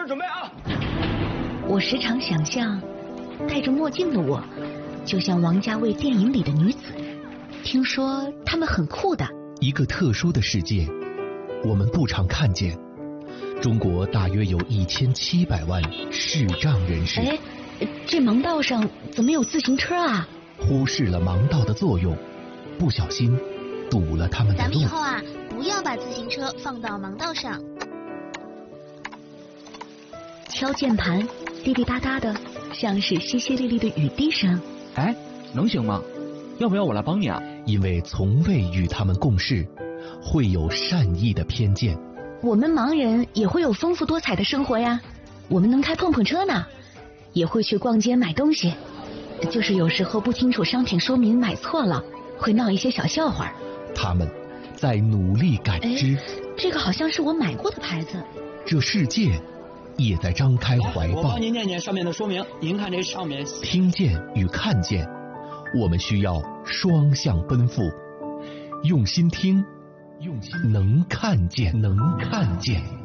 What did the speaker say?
人准备啊！ 我时常想象，戴着墨镜的我，就像王家卫电影里的女子。听说她们很酷的。 一个特殊的世界，我们不常看见。中国大约有1700万视障人士。 哎，这盲道上怎么有自行车啊？ 忽视了盲道的作用，不小心堵了他们的路。 咱们以后啊，不要把自行车放到盲道上。 敲键盘，滴滴答答的，像是淅淅沥沥的雨滴声。 哎，能行吗？要不要我来帮你啊？ 因为从未与他们共事，会有善意的偏见。 我们盲人也会有丰富多彩的生活呀，我们能开碰碰车呢，也会去逛街买东西，就是有时候不清楚商品说明买错了，会闹一些小笑话。 他们在努力感知。 这个好像是我买过的牌子。 这世界也在张开怀抱。 我帮您念念上面的说明，您看这上面。 听见与看见，我们需要双向奔赴，用心听，用心能看见，能看见。